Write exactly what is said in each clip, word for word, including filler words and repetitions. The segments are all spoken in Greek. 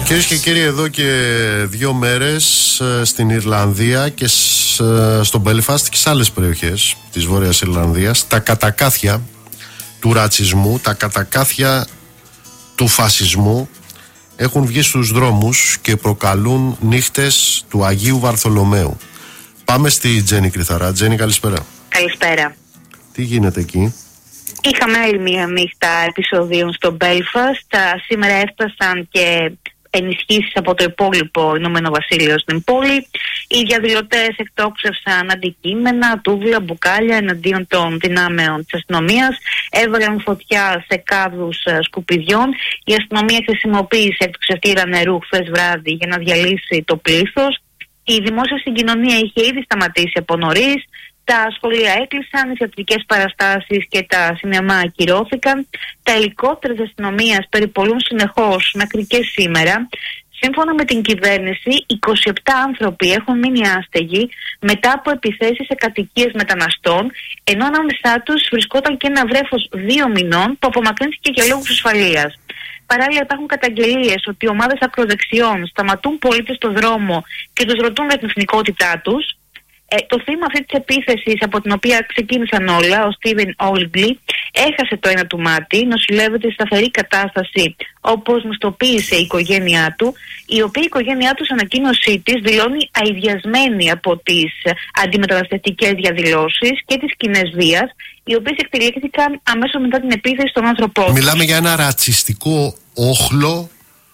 Κυρίες και κύριοι, εδώ και δύο μέρες στην Ιρλανδία και στο Μπέλφαστ και σε άλλες περιοχές της Βόρειας Ιρλανδίας, τα κατακάθια του ρατσισμού, τα κατακάθια του φασισμού έχουν βγει στους δρόμους και προκαλούν νύχτες του Αγίου Βαρθολομαίου. Πάμε στη Τζέννη Κρυθαρά. Τζέννη, καλησπέρα. Καλησπέρα. Τι γίνεται εκεί? Είχαμε άλλη μία νύχτα επεισοδίων στο Μπέλφαστ. Σήμερα έφτασαν και ενισχύσεις από το υπόλοιπο Ηνωμένο Βασίλειο στην πόλη. Οι διαδηλωτές εκτόξευσαν αντικείμενα, τούβλα, μπουκάλια εναντίον των δυνάμεων της αστυνομίας. Έβαλαν φωτιά σε κάδους σκουπιδιών. Η αστυνομία χρησιμοποίησε εκτοξευτήρα νερού χθες βράδυ για να διαλύσει το πλήθος. Η δημόσια συγκοινωνία είχε ήδη σταματήσει από νωρίς. Τα σχολεία έκλεισαν, οι θεατρικές παραστάσεις και τα σινεμά ακυρώθηκαν. Τα ελικόπτερα της αστυνομίας περιπολούν συνεχώς μέχρι και σήμερα. Σύμφωνα με την κυβέρνηση, είκοσι επτά άνθρωποι έχουν μείνει άστεγοι μετά από επιθέσεις σε κατοικίες μεταναστών, ενώ ανάμεσά τους βρισκόταν και ένα βρέφος δύο μηνών που απομακρύνθηκε για λόγους ασφαλείας. Παράλληλα, υπάρχουν καταγγελίες ότι ομάδες ακροδεξιών σταματούν πολίτες στο δρόμο και τους ρωτούν για την εθνικότητά τους. Ε, το θύμα αυτή της επίθεσης από την οποία ξεκίνησαν όλα, ο Στίβεν Όλγκλι, έχασε το ένα του μάτι, νοσηλεύεται σε σταθερή κατάσταση, όπως μυστοποίησε η οικογένειά του, η οποία η οικογένειά του, σε ανακοίνωσή της, δηλώνει αηδιασμένη από τις αντιμεταναστευτικές διαδηλώσεις και τις σκηνές βίας, οι οποίες εκτελήθηκαν αμέσως μετά την επίθεση στον άνθρωπό. Μιλάμε για ένα ρατσιστικό όχλο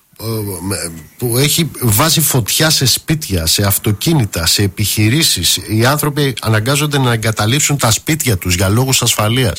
που έχει βάζει φωτιά σε σπίτια, σε αυτοκίνητα, σε επιχειρήσεις. Οι άνθρωποι αναγκάζονται να εγκαταλείψουν τα σπίτια τους για λόγους ασφαλείας.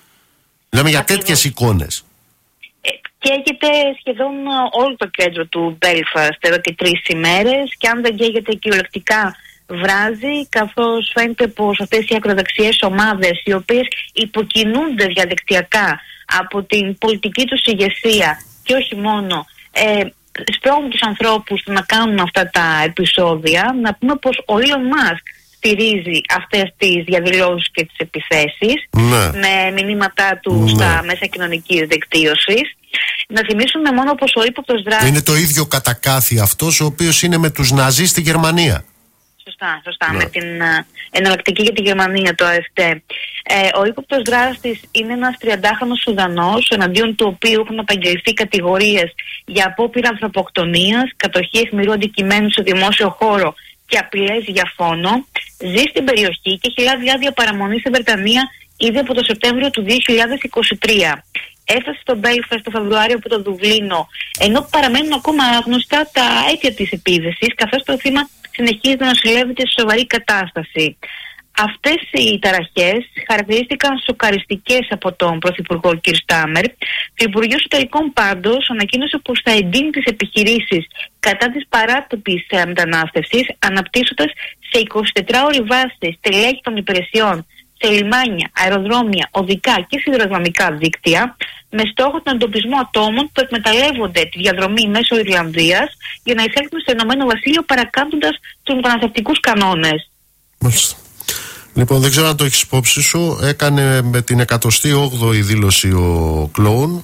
Μιλάμε για τέτοιες εικόνες. Ε, καίγεται σχεδόν όλο το κέντρο του Μπέλφαστ εδώ και τρεις ημέρες, και αν δεν καίγεται κυριολεκτικά βράζει, καθώς φαίνεται πως αυτές οι ακροδεξιές ομάδες, οι οποίες υποκινούνται διαδικτυακά από την πολιτική τους ηγεσία και όχι μόνο, Ε, σπρώχνουν τους ανθρώπους να κάνουν αυτά τα επεισόδια. Να πούμε πως ο Elon Musk στηρίζει αυτές τις διαδηλώσεις και τις επιθέσεις, ναι, με μηνύματά του, ναι, στα μέσα κοινωνικής δικτύωσης. Να θυμίσουμε μόνο πως ο ύποπτος δράστης... Είναι το ίδιο κατακάθι αυτός ο οποίος είναι με τους Ναζί στη Γερμανία. Σωστά, σωστά, ναι, με την uh, εναλλακτική για τη Γερμανία, το ΑΕΦΤ. Ε, ο ύποπτος δράστης είναι ένας τριαντάχρονος Σουδανός, εναντίον του οποίου έχουν απαγγελθεί κατηγορίες για απόπειρα ανθρωποκτονίας, κατοχή αιχμηρού αντικειμένου σε δημόσιο χώρο και απειλές για φόνο. Ζει στην περιοχή και έχει λάβει άδεια παραμονή στη Βρετανία ήδη από το Σεπτέμβριο του δύο χιλιάδες είκοσι τρία. Έφτασε στο Μπέλφαστ το Φεβρουάριο από το Δουβλίνο, ενώ παραμένουν ακόμα άγνωστα τα αίτια της επίθεσης, καθώς το θύμα συνεχίζει να νοσηλεύεται σε σοβαρή κατάσταση. Αυτές οι ταραχές χαρακτηρίστηκαν σοκαριστικές από τον Πρωθυπουργό κ. Στάμερ. Το Υπουργείο Εσωτερικών πάντως ανακοίνωσε πως θα εντείνει τις επιχειρήσεις κατά της παράτυπης μετανάστευσης, αναπτύσσοντας σε εικοσιτετράωρη βάση στελέχη των υπηρεσιών σε λιμάνια, αεροδρόμια, οδικά και σιδηροδρομικά δίκτυα, με στόχο τον εντοπισμό ατόμων που εκμεταλλεύονται τη διαδρομή μέσω Ιρλανδίας για να εισέλθουν στο Ηνωμένο Βασίλειο παρακάμπτοντας τους μεταναστευτικούς κανόνες. Μάλιστα. Λοιπόν, δεν ξέρω αν το έχεις υπόψη σου, έκανε με την εκατοστή όγδοη δήλωση ο Κλόουν.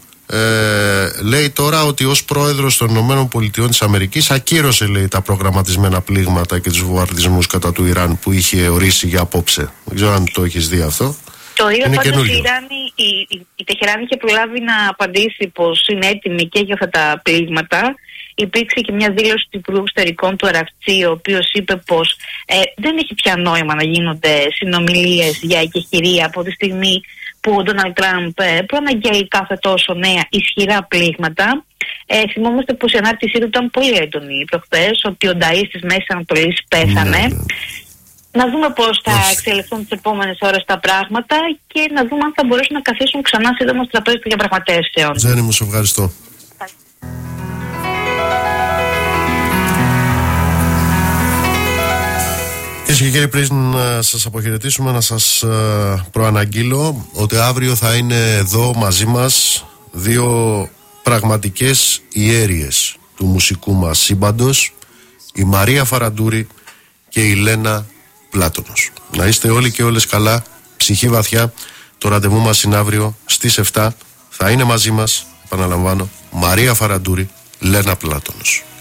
Ε, λέει τώρα ότι ως πρόεδρος των Ηνωμένων Πολιτειών της Αμερικής ακύρωσε, λέει, τα προγραμματισμένα πλήγματα και τους βομβαρδισμούς κατά του Ιράν που είχε ορίσει για απόψε. Δεν ξέρω αν το έχεις δει αυτό. Το είδα πάντως. Η, η, η, η Τεχεράνη είχε προλάβει να απαντήσει πως είναι έτοιμη και για αυτά τα πλήγματα. Υπήρξε και μια δήλωση του Υπουργού Εξωτερικών του Αραβτσί, ο οποίος είπε πως ε, δεν έχει πια νόημα να γίνονται συνομιλίες για εκεχηρία από τη στιγμή που ο Ντόναλντ Τραμπ ε, προαναγγέλει κάθε τόσο νέα ισχυρά πλήγματα. Ε, θυμόμαστε πως η ανάρτησή του ήταν πολύ έντονη προχθές, ότι ο Νταΐς της Μέσης Ανατολής πέθανε. Ναι, ναι. Να δούμε πώς θα εξελιχθούν τις επόμενες ώρες τα πράγματα και να δούμε αν θα μπορέσουν να καθίσουν ξανά σύντομα στο τραπέζι των διαπραγματεύσεων. Τζέννη, μου σε ευχαριστώ. Κυρίες και κύριοι, πριν να σας αποχαιρετήσουμε, να σας προαναγγείλω ότι αύριο θα είναι εδώ μαζί μας δύο πραγματικές ιέριες του μουσικού μας σύμπαντος, η Μαρία Φαραντούρη και η Λένα Πλάτωνος. Να είστε όλοι και όλες καλά, ψυχή βαθιά. Το ραντεβού μας είναι αύριο στις επτά. Θα είναι μαζί μας, επαναλαμβάνω, Μαρία Φαραντούρη, Λένα Πλάτωνος.